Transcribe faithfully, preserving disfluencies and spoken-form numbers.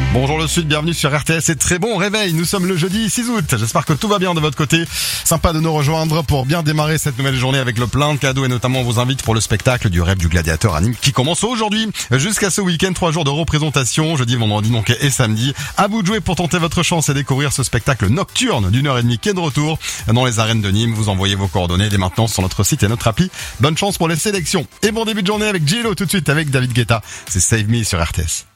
Bonjour le Sud, bienvenue sur R T S et très bon réveil. Nous sommes le jeudi six août. J'espère que tout va bien de votre côté. Sympa de nous rejoindre pour bien démarrer cette nouvelle journée avec le plein de cadeaux et notamment on vous invite pour le spectacle du rêve du gladiateur à Nîmes qui commence aujourd'hui. Jusqu'à ce week-end, trois jours de représentation, jeudi, vendredi donc et samedi. À vous de jouer pour tenter votre chance et découvrir ce spectacle nocturne d'une heure et demie qui est de retour dans les arènes de Nîmes. Vous envoyez vos coordonnées dès maintenant sur notre site et notre appli. Bonne chance pour les sélections. Et bon début de journée avec J-Lo tout de suite avec David Guetta. C'est Save Me sur R T S.